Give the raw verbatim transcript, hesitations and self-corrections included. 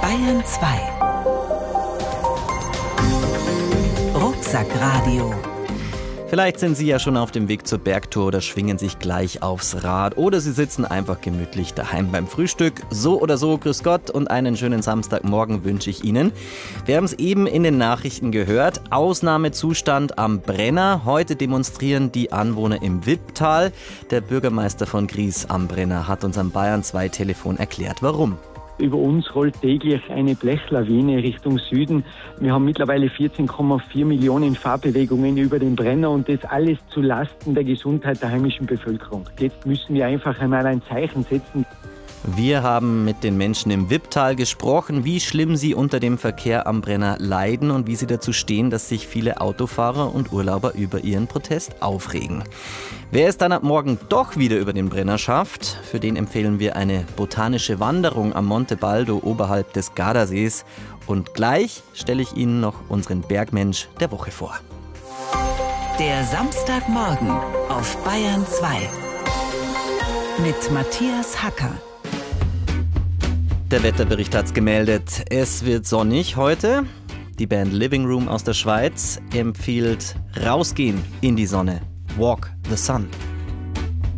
Bayern zwei. Rucksackradio. Vielleicht sind Sie ja schon auf dem Weg zur Bergtour oder schwingen sich gleich aufs Rad oder Sie sitzen einfach gemütlich daheim beim Frühstück. So oder so, grüß Gott und einen schönen Samstagmorgen wünsche ich Ihnen. Wir haben es eben in den Nachrichten gehört, Ausnahmezustand am Brenner. Heute demonstrieren die Anwohner im Wipptal. Der Bürgermeister von Gries am Brenner hat uns am Bayern zwei Telefon erklärt, warum. Über uns rollt täglich eine Blechlawine Richtung Süden. Wir haben mittlerweile vierzehn Komma vier Millionen Fahrbewegungen über den Brenner und das alles zu Lasten der Gesundheit der heimischen Bevölkerung. Jetzt müssen wir einfach einmal ein Zeichen setzen. Wir haben mit den Menschen im Wipptal gesprochen, wie schlimm sie unter dem Verkehr am Brenner leiden und wie sie dazu stehen, dass sich viele Autofahrer und Urlauber über ihren Protest aufregen. Wer es dann ab morgen doch wieder über den Brenner schafft, für den empfehlen wir eine botanische Wanderung am Monte Baldo oberhalb des Gardasees. Und gleich stelle ich Ihnen noch unseren Bergmensch der Woche vor. Der Samstagmorgen auf Bayern zwei mit Matthias Hacker. Der Wetterbericht hat's gemeldet. Es wird sonnig heute. Die Band Living Room aus der Schweiz empfiehlt rausgehen in die Sonne. Walk the Sun.